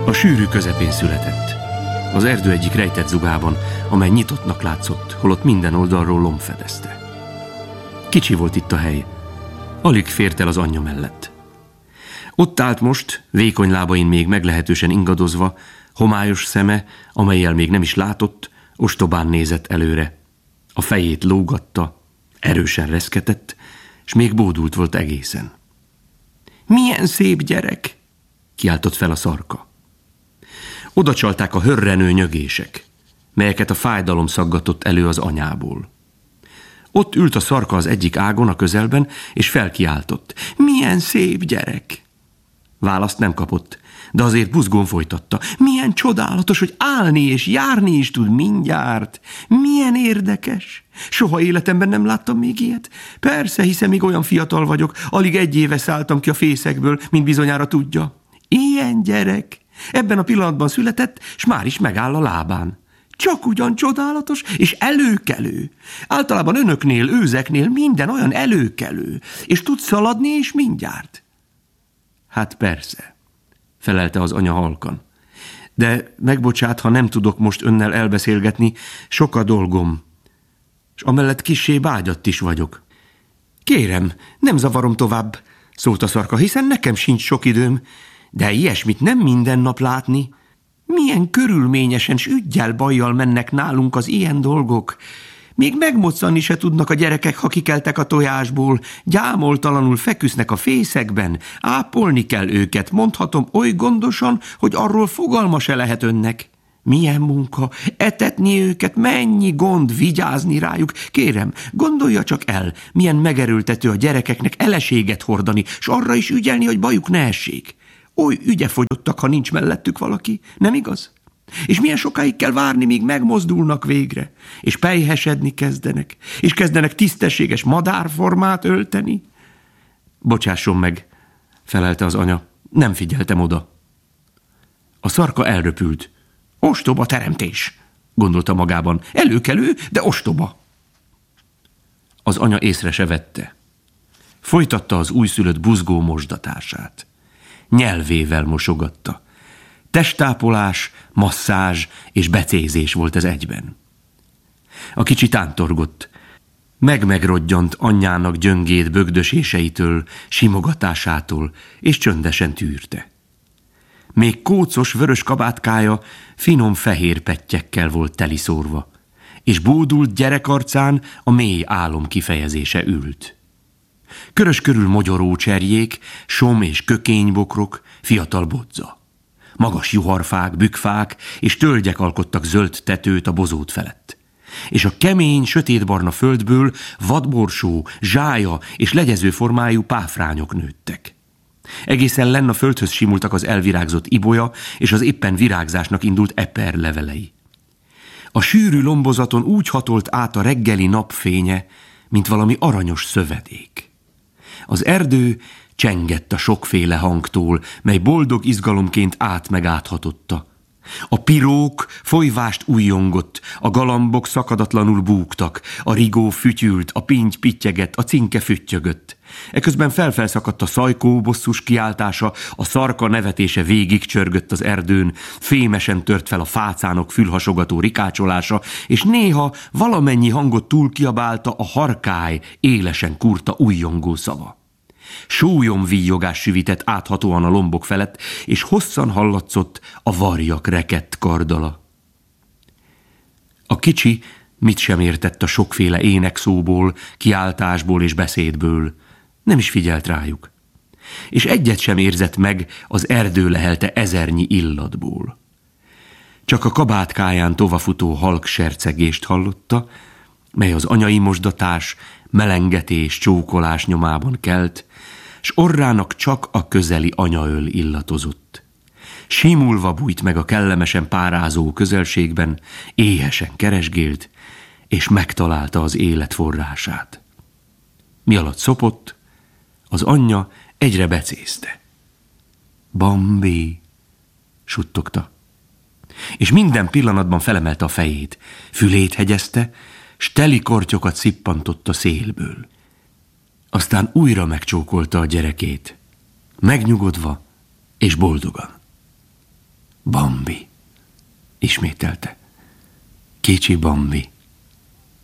A sűrű közepén született. Az erdő egyik rejtett zugában, amely nyitottnak látszott, holott minden oldalról lomb fedezte. Kicsi volt itt a hely. Alig fért el az anyja mellett. Ott állt most, vékony lábain még meglehetősen ingadozva, homályos szeme, amellyel még nem is látott, ostobán nézett előre. A fejét lógatta, erősen reszketett, és még bódult volt egészen. Milyen szép gyerek! Kiáltott fel a szarka. Oda csalták a hörrenő nyögések, melyeket a fájdalom szaggatott elő az anyából. Ott ült a szarka az egyik ágon a közelben, és felkiáltott. Milyen szép gyerek! Választ nem kapott, de azért buzgón folytatta. Milyen csodálatos, hogy állni és járni is tud mindjárt. Milyen érdekes! Soha életemben nem láttam még ilyet. Persze, hiszen még olyan fiatal vagyok, alig 1 éve szálltam ki a fészekből, mint bizonyára tudja. Ilyen gyerek! Ebben a pillanatban született, s már is megáll a lábán. Csak ugyan csodálatos és előkelő. Általában önöknél, őzeknél minden olyan előkelő, és tud szaladni is mindjárt. Hát persze, felelte az anya halkan. De megbocsát, ha nem tudok most önnel elbeszélgetni, sok a dolgom, és amellett kissé bágyadt is vagyok. Kérem, nem zavarom tovább, szólt a szarka, hiszen nekem sincs sok időm, de ilyesmit nem minden nap látni. Milyen körülményesen s üggyel bajjal mennek nálunk az ilyen dolgok. Még megmoccani se tudnak a gyerekek, ha kikeltek a tojásból, gyámoltalanul feküsznek a fészekben, ápolni kell őket, mondhatom oly gondosan, hogy arról fogalma se lehet önnek. Milyen munka, etetni őket, mennyi gond vigyázni rájuk. Kérem, gondolja csak el, milyen megerőltető a gyerekeknek eleséget hordani, s arra is ügyelni, hogy bajuk ne essék. Oly ügyefogyottak, ha nincs mellettük valaki, nem igaz? És milyen sokáig kell várni, míg megmozdulnak végre, és pelyhesedni kezdenek, és kezdenek tisztességes madárformát ölteni? Bocsásson meg, felelte az anya, nem figyeltem oda. A szarka elröpült. Ostoba teremtés, gondolta magában. Előkelő, de ostoba. Az anya észre se vette. Folytatta az újszülött buzgó mosdatását. Nyelvével mosogatta. Testápolás, masszázs és becézés volt ez egyben. A kicsi tántorgott. Megrodjant anyjának gyöngéd bögdöséseitől, simogatásától, és csöndesen tűrte. Még kócos vörös kabátkája finom fehér pettyekkel volt teliszórva, és bódult gyerekarcán a mély álom kifejezése ült. Körös körül mogyoró cserjék, som és kökénybokrok, fiatal bodza. Magas juharfák, bükfák és tölgyek alkottak zöld tetőt a bozót felett. És a kemény, sötétbarna földből vadborsó, zsája és legyező formájú páfrányok nőttek. Egészen lenn a földhöz simultak az elvirágzott ibolya és az éppen virágzásnak indult eper levelei. A sűrű lombozaton úgy hatolt át a reggeli napfénye, mint valami aranyos szövedék. Az erdő csengett a sokféle hangtól, mely boldog izgalomként át meg áthatotta. A pirók folyvást ujjongott, a galambok szakadatlanul búgtak, a rigó fütyült, a pinty pittyegett, a cinke füttyögött. Eközben felszakadt a szajkó bosszus kiáltása, a szarka nevetése végig csörgött az erdőn, fémesen tört fel a fácánok fülhasogató rikácsolása, és néha valamennyi hangot túl kiabálta a harkály élesen kurta ujjongó szava. Sólyomvíjogás süvitett áthatóan a lombok felett, és hosszan hallatszott a varjak rekett kardala. A kicsi mit sem értett a sokféle énekszóból, kiáltásból és beszédből, nem is figyelt rájuk, és egyet sem érzett meg az erdő lehelte ezernyi illatból. Csak a kabátkáján tovafutó halk sercegést hallotta, mely az anyai mosdatás, melengetés, csókolás nyomában kelt, s orrának csak a közeli anyaöl illatozott. Simulva bújt meg a kellemesen párázó közelségben, éhesen keresgélt, és megtalálta az élet forrását. Mi alatt szopott, az anyja egyre becézte. Bambi, suttogta. És minden pillanatban felemelte a fejét, fülét hegyezte, s teli kortyokat szippantott a szélből. Aztán újra megcsókolta a gyerekét, megnyugodva és boldogan. Bambi, ismételte. Kicsi Bambi.